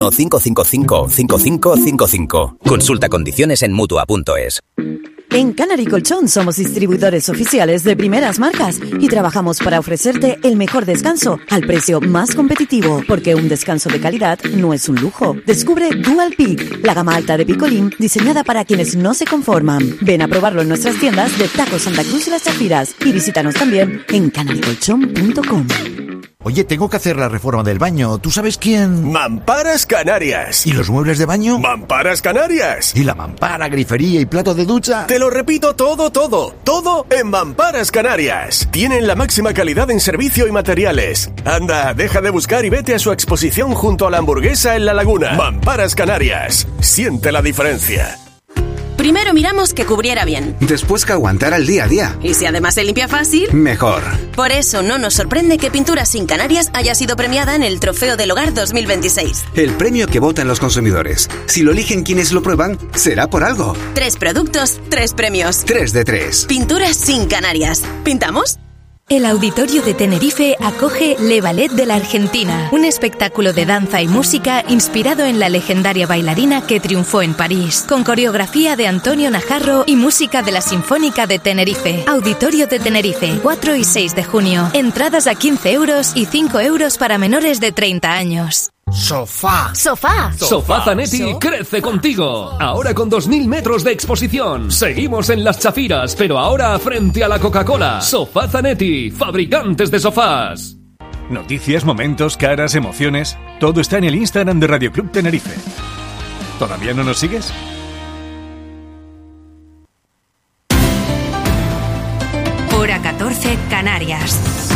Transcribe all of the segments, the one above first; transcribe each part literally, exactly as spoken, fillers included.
cinco cinco cinco, cinco cinco cinco cinco. Consulta condiciones en Mutua punto es. En Canary Colchón somos distribuidores oficiales de primeras marcas y trabajamos para ofrecerte el mejor descanso al precio más competitivo, porque un descanso de calidad no es un lujo. Descubre Dual Peak, la gama alta de Picolín diseñada para quienes no se conforman. Ven a probarlo en nuestras tiendas de Taco Santa Cruz y Las Chafiras y visítanos también en canary colchón punto com. Oye, tengo que hacer la reforma del baño. ¿Tú sabes quién? Mamparas Canarias. ¿Y los muebles de baño? Mamparas Canarias. ¿Y la mampara, grifería y plato de ducha? Te lo repito todo, todo, todo en Mamparas Canarias. Tienen la máxima calidad en servicio y materiales. Anda, deja de buscar y vete a su exposición junto a la Hamburguesa en La Laguna. Mamparas Canarias. Siente la diferencia. Primero miramos que cubriera bien. Después que aguantara el día a día. Y si además se limpia fácil, mejor. Por eso no nos sorprende que Pinturas Sin Canarias haya sido premiada en el Trofeo del Hogar dos mil veintiséis. El premio que votan los consumidores. Si lo eligen quienes lo prueban, será por algo. Tres productos, tres premios. Tres de tres. Pinturas Sin Canarias. ¿Pintamos? El Auditorio de Tenerife acoge Le Ballet de la Argentina, un espectáculo de danza y música inspirado en la legendaria bailarina que triunfó en París, con coreografía de Antonio Najarro y música de la Sinfónica de Tenerife. Auditorio de Tenerife, cuatro y seis de junio. Entradas a quince euros y cinco euros para menores de treinta años. Sofá. Sofá. Sofá Zanetti crece contigo. Ahora con dos mil metros de exposición. Seguimos en Las Chafiras, pero ahora frente a la Coca-Cola. Sofá Zanetti, fabricantes de sofás. Noticias, momentos, caras, emociones. Todo está en el Instagram de Radio Club Tenerife. ¿Todavía no nos sigues? Hora catorce, Canarias.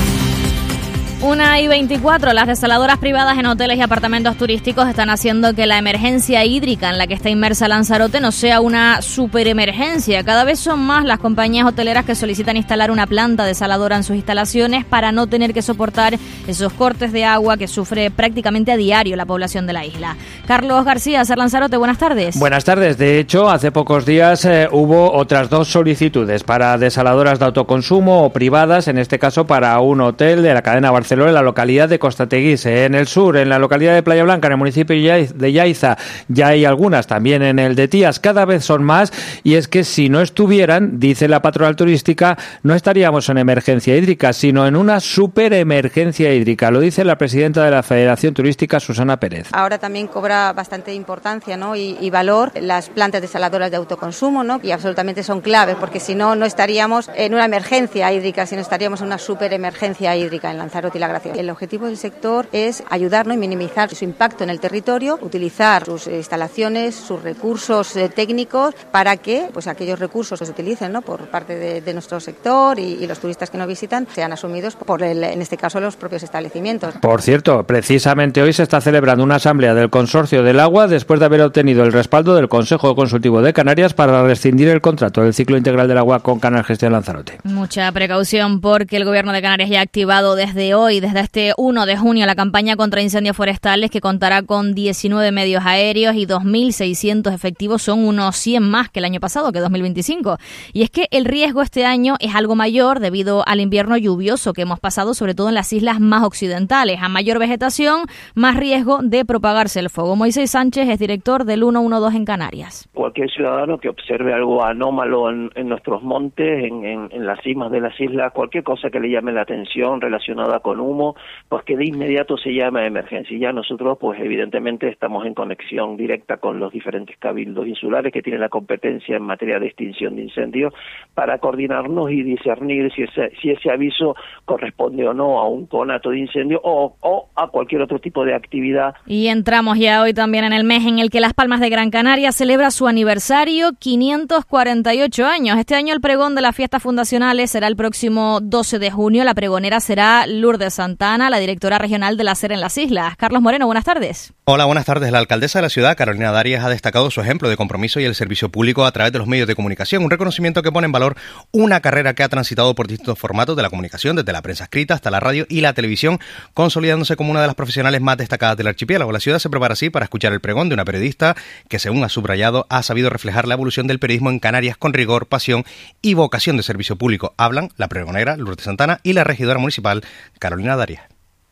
Una y veinticuatro, las desaladoras privadas en hoteles y apartamentos turísticos están haciendo que la emergencia hídrica en la que está inmersa Lanzarote no sea una superemergencia. Cada vez son más las compañías hoteleras que solicitan instalar una planta desaladora en sus instalaciones para no tener que soportar esos cortes de agua que sufre prácticamente a diario la población de la isla. Carlos García, Ser Lanzarote, buenas tardes. Buenas tardes. De hecho, hace pocos días eh, hubo otras dos solicitudes para desaladoras de autoconsumo o privadas, en este caso para un hotel de la cadena Barcelona en la localidad de Costateguís, en el sur, en la localidad de Playa Blanca, en el municipio de Yaiza, ya hay algunas, también en el de Tías, cada vez son más, y es que si no estuvieran, dice la patronal turística, no estaríamos en emergencia hídrica, sino en una superemergencia hídrica, lo dice la presidenta de la Federación Turística, Susana Pérez. Ahora también cobra bastante importancia, ¿no? y, y valor las plantas desaladoras de autoconsumo, ¿no? Y absolutamente son claves, porque si no, no estaríamos en una emergencia hídrica, sino estaríamos en una superemergencia hídrica en Lanzarote y la Gracia. El objetivo del sector es ayudarnos y minimizar su impacto en el territorio, utilizar sus instalaciones, sus recursos eh, técnicos para que pues aquellos recursos que se utilicen, ¿no? por parte de, de nuestro sector y, y los turistas que nos visitan sean asumidos por, el, en este caso, los propios establecimientos. Por cierto, precisamente hoy se está celebrando una asamblea del Consorcio del Agua después de haber obtenido el respaldo del Consejo Consultivo de Canarias para rescindir el contrato del ciclo integral del agua con Canal Gestión Lanzarote. Mucha precaución porque el Gobierno de Canarias ya ha activado desde hoy, desde este uno de junio, la campaña contra incendios forestales, que contará con diecinueve medios aéreos y dos mil seiscientos efectivos. Son unos cien más que el año pasado, que dos mil veinticinco. Y es que el riesgo este año es algo mayor debido al invierno lluvioso que hemos pasado, sobre todo en las islas más occidentales. A mayor vegetación, más riesgo de propagarse el fuego. Moisés Sánchez es director del ciento doce en Canarias. Cualquier ciudadano que observe algo anómalo en, en nuestros montes, en, en, en las cimas de las islas, cualquier cosa que le llame la atención relacionada con humo, pues que de inmediato se llama a emergencia. Y ya nosotros, pues evidentemente, estamos en conexión directa con los diferentes cabildos insulares que tienen la competencia en materia de extinción de incendios para coordinarnos y discernir si ese, si ese aviso corresponde o no a un conato de incendio o, o a cualquier otro tipo de actividad. Y entramos ya hoy también en el mes en el que Las Palmas de Gran Canaria celebra su aniversario, quinientos cuarenta y ocho años. Este año el pregón de las fiestas fundacionales será el próximo doce de junio. La pregonera será Lourdes Santana, la directora regional de la SER en las islas. Carlos Moreno, buenas tardes. Hola, buenas tardes. La alcaldesa de la ciudad, Carolina Darias, ha destacado su ejemplo de compromiso y el servicio público a través de los medios de comunicación, un reconocimiento que pone en valor una carrera que ha transitado por distintos formatos de la comunicación, desde la prensa escrita hasta la radio y la televisión, consolidándose como una de las profesionales más destacadas del archipiélago. La ciudad se prepara así para escuchar el pregón de una periodista que, según ha subrayado, ha sabido reflejar la evolución del periodismo en Canarias con rigor, pasión y vocación de servicio público. Hablan la pregonera Lourdes Santana y la regidora municipal Carolina Darias.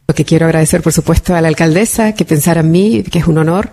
Lo que quiero agradecer, por supuesto, a la alcaldesa que pensara en mí, que es un honor.